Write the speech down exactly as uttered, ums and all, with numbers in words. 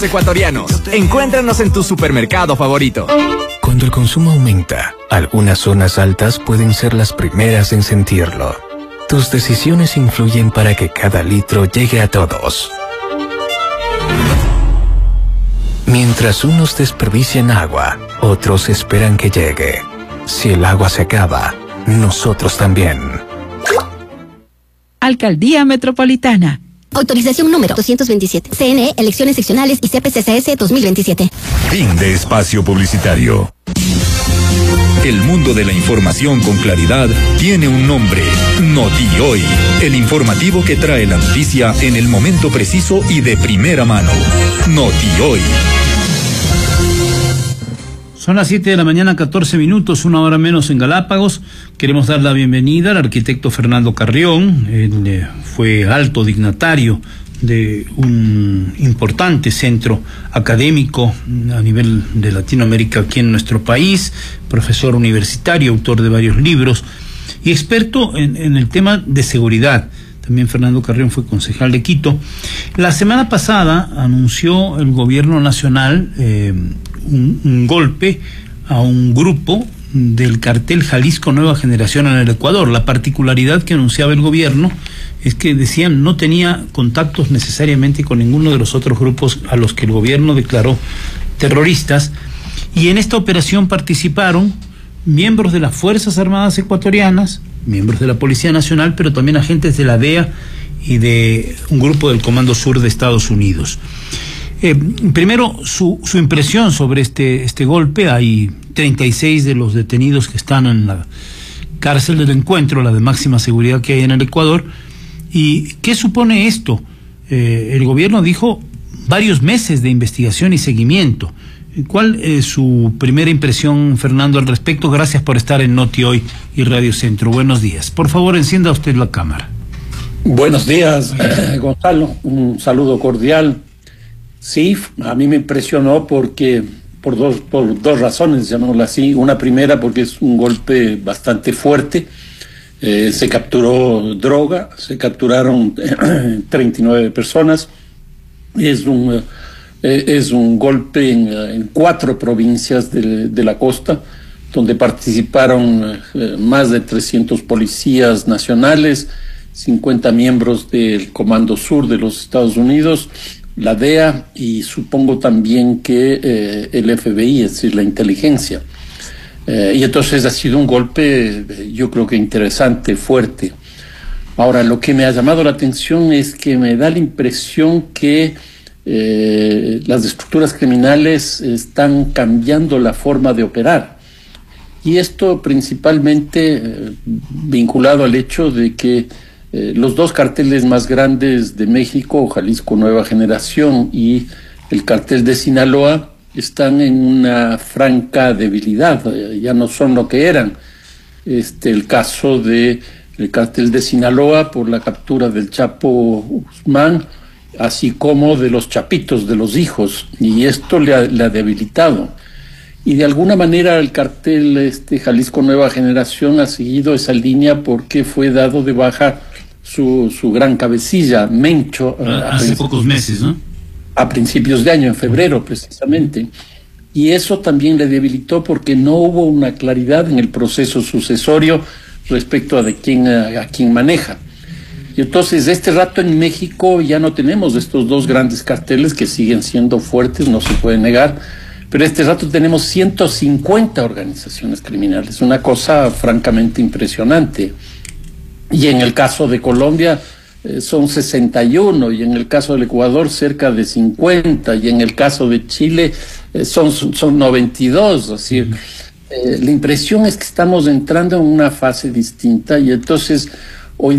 Ecuatorianos, encuéntranos en tu supermercado favorito. Cuando el consumo aumenta, algunas zonas altas pueden ser las primeras en sentirlo. Tus decisiones influyen para que cada litro llegue a todos. Mientras unos desperdician agua, otros esperan que llegue. Si el agua se acaba, nosotros también. Alcaldía Metropolitana. Autorización número doscientos veintisiete. C N E, elecciones seccionales y C P C C S dos mil veintisiete. Fin de espacio publicitario. El mundo de la información con claridad tiene un nombre. NotiHoy, el informativo que trae la noticia en el momento preciso y de primera mano. NotiHoy. Son las siete de la mañana, catorce minutos, una hora menos en Galápagos. Queremos dar la bienvenida al arquitecto Fernando Carrión. Él eh, fue alto dignatario de un importante centro académico a nivel de Latinoamérica aquí en nuestro país, profesor universitario, autor de varios libros y experto en, en el tema de seguridad. También Fernando Carrión fue concejal de Quito. La semana pasada anunció el gobierno nacional eh, un, un golpe a un grupo del cartel Jalisco Nueva Generación en el Ecuador. La particularidad que anunciaba el gobierno es que decían no tenía contactos necesariamente con ninguno de los otros grupos a los que el gobierno declaró terroristas, y en esta operación participaron miembros de las Fuerzas Armadas ecuatorianas, miembros de la Policía Nacional, pero también agentes de la D E A y de un grupo del Comando Sur de Estados Unidos. Eh, primero, su, su impresión sobre este, este golpe. Hay treinta y seis de los detenidos que están en la cárcel del Encuentro, la de máxima seguridad que hay en el Ecuador. ¿Y qué supone esto? Eh, el gobierno dijo varios meses de investigación y seguimiento. ¿Cuál es su primera impresión, Fernando, al respecto? Gracias por estar en NotiHoy y Radio Centro. Buenos días. Por favor, encienda usted la cámara. Buenos días, eh, Gonzalo. Un saludo cordial. Sí, a mí me impresionó porque por dos, por dos razones, llamémoslo así. Una primera porque es un golpe bastante fuerte. Eh, se capturó droga, se capturaron treinta y nueve personas. Es un, eh, es un golpe en, en cuatro provincias de, de la costa, donde participaron eh, más de trescientos policías nacionales, cincuenta miembros del Comando Sur de los Estados Unidos, la D E A y supongo también que eh, el F B I, es decir, la inteligencia. Eh, y entonces ha sido un golpe, eh, yo creo que interesante, fuerte. Ahora, lo que me ha llamado la atención es que me da la impresión que eh, las estructuras criminales están cambiando la forma de operar. Y esto principalmente eh, vinculado al hecho de que Eh, los dos carteles más grandes de México, Jalisco Nueva Generación y el cartel de Sinaloa, están en una franca debilidad, eh, ya no son lo que eran. Este, el caso de el cartel de Sinaloa por la captura del Chapo Guzmán, así como de los chapitos, de los hijos, y esto le ha, le ha debilitado. Y de alguna manera el cartel este, Jalisco Nueva Generación ha seguido esa línea porque fue dado de baja su, su gran cabecilla, Mencho. Ah, hace pocos meses, ¿no? A principios de año, en febrero precisamente. Y eso también le debilitó porque no hubo una claridad en el proceso sucesorio respecto a de quién, a, a quién maneja. Y entonces, de este rato en México ya no tenemos estos dos grandes carteles que siguen siendo fuertes, no se puede negar, pero este rato tenemos ciento cincuenta organizaciones criminales, una cosa francamente impresionante. Y en el caso de Colombia eh, son sesenta y uno, y en el caso del Ecuador cerca de cincuenta, y en el caso de Chile eh, son, son noventa y dos. Es decir, eh, la impresión es que estamos entrando en una fase distinta, y entonces